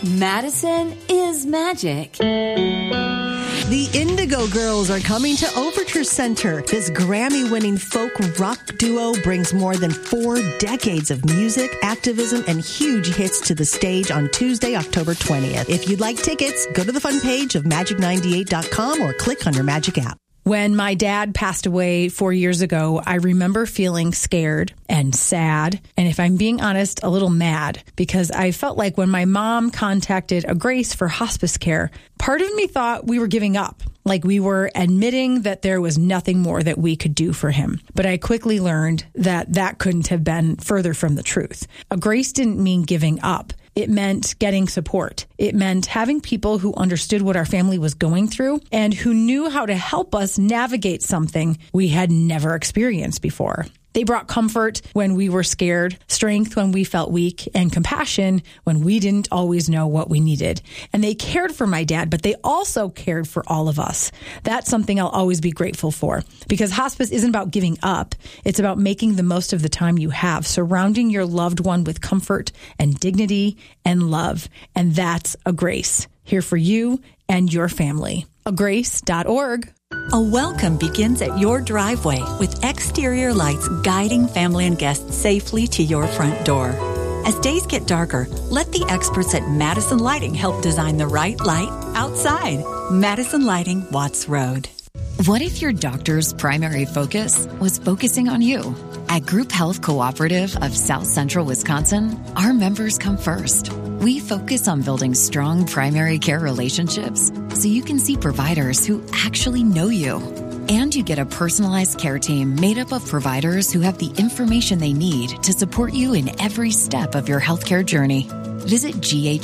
Madison is magic. The Indigo Girls are coming to Overture Center. This Grammy-winning folk rock duo brings more than 4 decades of music, activism, and huge hits to the stage on Tuesday, October 20th. If you'd like tickets, go to the fun page of magic98.com or click on your Magic app. When my dad passed away 4 years ago, I remember feeling scared and sad, and if I'm being honest, a little mad, because I felt like when my mom contacted a Grace for hospice care, part of me thought we were giving up, like we were admitting that there was nothing more that we could do for him. But I quickly learned that that couldn't have been further from the truth. A Grace didn't mean giving up. It meant getting support. It meant having people who understood what our family was going through and who knew how to help us navigate something we had never experienced before. They brought comfort when we were scared, strength when we felt weak, and compassion when we didn't always know what we needed. And they cared for my dad, but they also cared for all of us. That's something I'll always be grateful for, because hospice isn't about giving up. It's about making the most of the time you have, surrounding your loved one with comfort and dignity and love. And that's a Grace, here for you and your family. agrace.org. A welcome begins at your driveway with exterior lights guiding family and guests safely to your front door. As days get darker, let the experts at Madison Lighting help design the right light outside. Madison Lighting, Watts Road. What if your doctor's primary focus was focusing on you? At Group Health Cooperative of South Central Wisconsin, our members come first. We focus on building strong primary care relationships so you can see providers who actually know you. And you get a personalized care team made up of providers who have the information they need to support you in every step of your healthcare journey. Visit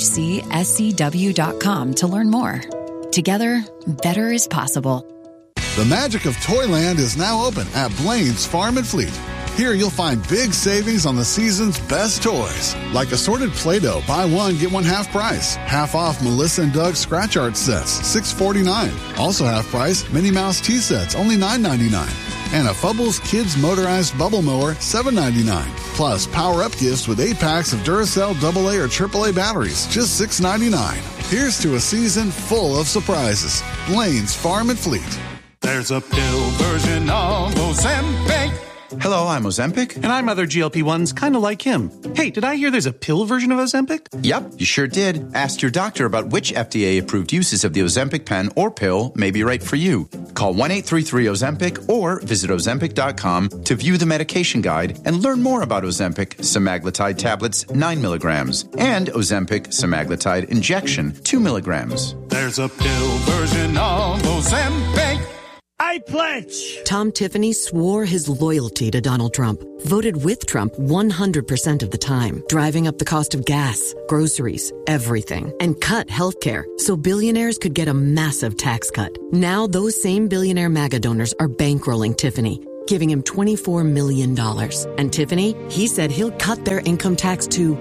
ghcscw.com to learn more. Together, better is possible. The magic of Toyland is now open at Blaine's Farm and Fleet. Here you'll find big savings on the season's best toys, like assorted Play-Doh, buy one, get one half price. Half off Melissa and Doug scratch art sets, $6.49. Also half price Minnie Mouse tea sets, only $9.99. And a Fubbles Kids Motorized Bubble Mower, $7.99. Plus power-up gifts with 8 packs of Duracell AA or AAA batteries, just $6.99. Here's to a season full of surprises. Blaine's Farm and Fleet. There's a pill version of Ozempic. Hello, I'm Ozempic. And I'm other GLP-1s kind of like him. Hey, did I hear there's a pill version of Ozempic? Yep, you sure did. Ask your doctor about which FDA-approved uses of the Ozempic pen or pill may be right for you. Call 1-833-OZEMPIC or visit Ozempic.com to view the medication guide and learn more about Ozempic semaglutide tablets 9 milligrams and Ozempic semaglutide injection 2 milligrams. There's a pill version of Ozempic. I pledge. Tom Tiffany swore his loyalty to Donald Trump, voted with Trump 100% of the time, driving up the cost of gas, groceries, everything, and cut healthcare so billionaires could get a massive tax cut. Now those same billionaire MAGA donors are bankrolling Tiffany, giving him $24 million. And Tiffany, he said he'll cut their income tax to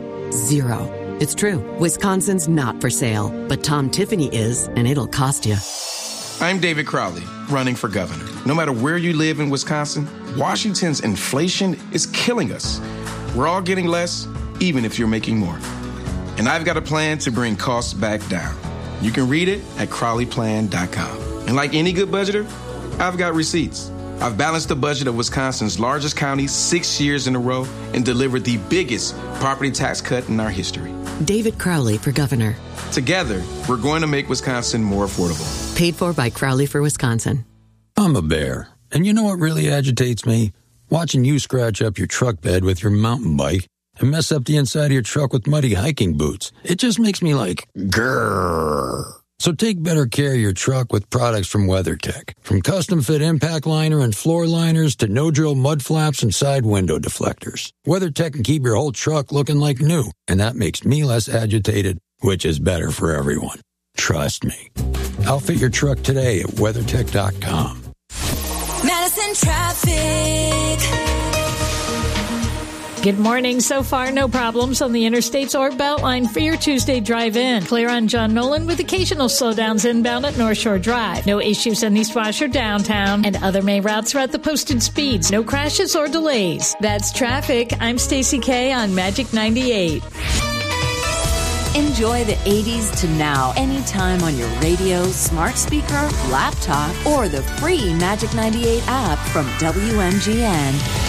0. It's true. Wisconsin's not for sale, but Tom Tiffany is, and it'll cost you. I'm David Crowley, running for governor. No matter where you live in Wisconsin, Washington's inflation is killing us. We're all getting less, even if you're making more. And I've got a plan to bring costs back down. You can read it at CrowleyPlan.com. And like any good budgeter, I've got receipts. I've balanced the budget of Wisconsin's largest county 6 years in a row and delivered the biggest property tax cut in our history. David Crowley for governor. Together, we're going to make Wisconsin more affordable. Paid for by Crowley for Wisconsin. I'm a bear, and you know what really agitates me? Watching you scratch up your truck bed with your mountain bike and mess up the inside of your truck with muddy hiking boots. It just makes me like, grrr. So take better care of your truck with products from WeatherTech. From custom-fit impact liner and floor liners to no-drill mud flaps and side window deflectors. WeatherTech can keep your whole truck looking like new, and that makes me less agitated, which is better for everyone. Trust me. Outfit your truck today at WeatherTech.com. Madison traffic. Good morning. So far, no problems on the interstates or Beltline for your Tuesday drive-in. Clear on John Nolan with occasional slowdowns inbound at North Shore Drive. No issues on East Washer downtown and other main routes throughout the posted speeds. No crashes or delays. That's traffic. I'm Stacey K on Magic 98. Enjoy the 80s to now anytime on your radio, smart speaker, laptop, or the free Magic 98 app from WMGN.